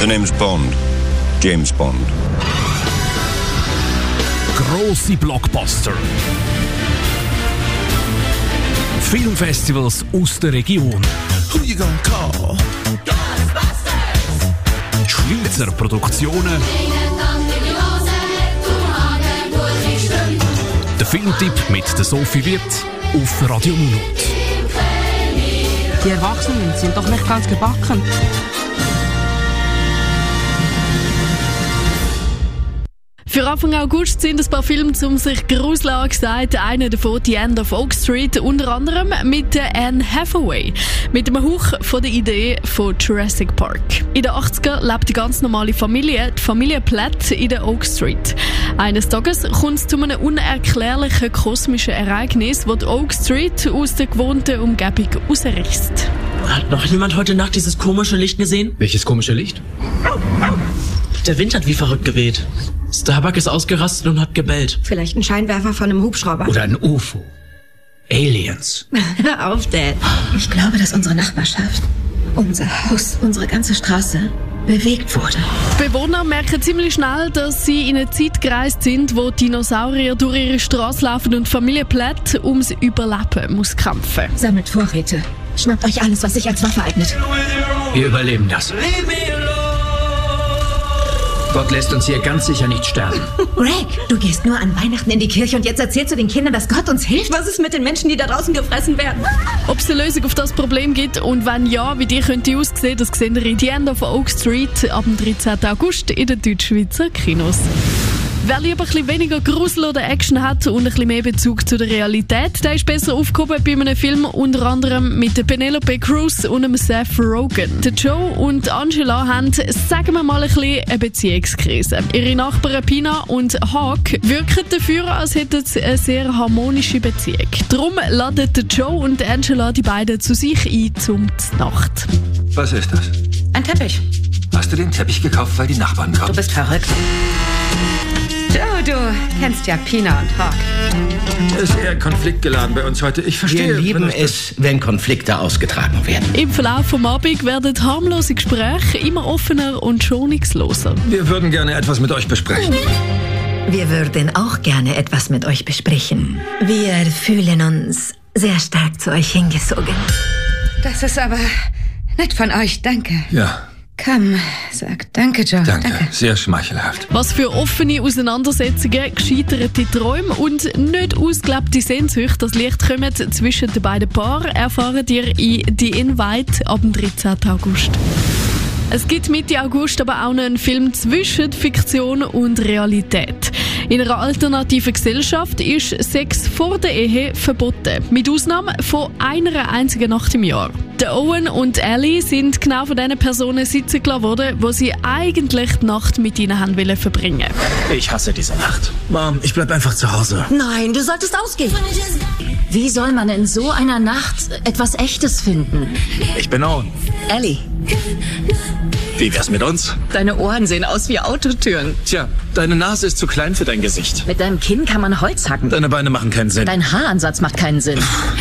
The name's Bond. James Bond. Grosse Blockbuster. Filmfestivals aus der Region. Who you gonna call? Schweizer Produktionen. Der Filmtipp mit der Sophie Wirth auf Radio Unot. Die Erwachsenen sind doch nicht ganz gebacken. Für Anfang August sind ein paar Filme, um sich gruseln angesagt. Einer davon, The End of Oak Street, unter anderem mit Anne Hathaway. Mit einem Hauch von der Idee von Jurassic Park. In den 80er lebt die ganz normale Familie, die Familie Platt, in der Oak Street. Eines Tages kommt es zu einem unerklärlichen kosmischen Ereignis, das die Oak Street aus der gewohnten Umgebung rausreißt. Hat noch jemand heute Nacht dieses komische Licht gesehen? Welches komische Licht? Der Wind hat wie verrückt geweht. Starbuck ist ausgerastet und hat gebellt. Vielleicht ein Scheinwerfer von einem Hubschrauber. Oder ein UFO. Aliens. Hör auf, Dad. Ich glaube, dass unsere Nachbarschaft, unser Haus, unsere ganze Straße bewegt wurde. Die Bewohner merken ziemlich schnell, dass sie in eine Zeit gereist sind, wo Dinosaurier durch ihre Straße laufen und Familie Platt ums Überleben muss kämpfen. Sammelt Vorräte. Schnappt euch alles, was sich als Waffe eignet. Wir überleben das. Gott lässt uns hier ganz sicher nicht sterben. Greg, du gehst nur an Weihnachten in die Kirche und jetzt erzählst du den Kindern, dass Gott uns hilft? Was ist mit den Menschen, die da draußen gefressen werden? Ob es eine Lösung auf das Problem gibt und wenn ja, wie die könnte aussehen, das sehen wir in The End of Oak Street ab dem 13. August in den Deutschschweizer Kinos. Wer lieber ein bisschen weniger Grusel oder Action hat und ein bisschen mehr Bezug zu der Realität, der ist besser aufgehoben bei einem Film, unter anderem mit der Penelope Cruz und dem Seth Rogen. Der Joe und Angela haben, sagen wir mal, ein bisschen eine Beziehungskrise. Ihre Nachbarn Pina und Hawk wirken dafür, als hätten sie eine sehr harmonische Beziehung. Darum laden der Joe und Angela die beiden zu sich ein zum Nacht. Was ist das? Ein Teppich. Hast du den Teppich gekauft, weil die Nachbarn kommen? Du bist verrückt. Joe, du kennst ja Pina und Hawk. Ist eher konfliktgeladen bei uns heute. Ich verstehe. Wir lieben es, wenn Konflikte ausgetragen werden. Im Verlauf des Abends werden harmlose Gespräche immer offener und schonungsloser. Wir würden gerne etwas mit euch besprechen. Wir würden auch gerne etwas mit euch besprechen. Wir fühlen uns sehr stark zu euch hingezogen. Das ist aber nett von euch, danke. Ja. Komm, sag danke, Joe. Danke. Sehr schmeichelhaft. Was für offene Auseinandersetzungen, gescheiterte Träume und nicht ausgelebte Sehnsucht das Licht kommen zwischen den beiden Paaren, erfahren ihr in The Invite ab dem 13. August. Es gibt Mitte August aber auch noch einen Film zwischen Fiktion und Realität. In einer alternativen Gesellschaft ist Sex vor der Ehe verboten, mit Ausnahme von einer einzigen Nacht im Jahr. Der Owen und Ellie sind genau von diesen Personen sitzen gelassen worden, wo sie eigentlich die Nacht mit ihnen haben wollen verbringen. Ich hasse diese Nacht. Mom, ich bleib einfach zu Hause. Nein, du solltest ausgehen. Wie soll man in so einer Nacht etwas Echtes finden? Ich bin Owen. Ellie. Wie wär's mit uns? Deine Ohren sehen aus wie Autotüren. Tja, deine Nase ist zu klein für dein Gesicht. Mit deinem Kinn kann man Holz hacken. Deine Beine machen keinen Sinn. Dein Haaransatz macht keinen Sinn.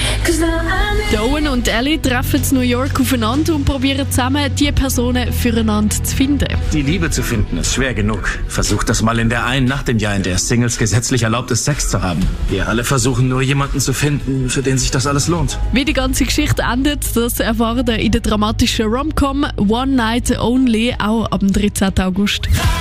Der Owen und Ellie treffen in New York aufeinander und probieren zusammen, die Personen füreinander zu finden. Die Liebe zu finden ist schwer genug. Versucht das mal in der einen Nacht im Jahr, in der es Singles gesetzlich erlaubt ist, Sex zu haben. Wir alle versuchen nur jemanden zu finden, für den sich das alles lohnt. Wie die ganze Geschichte endet, das erfahren wir in der dramatischen Rom-Com One Night Only, auch ab dem 13. August.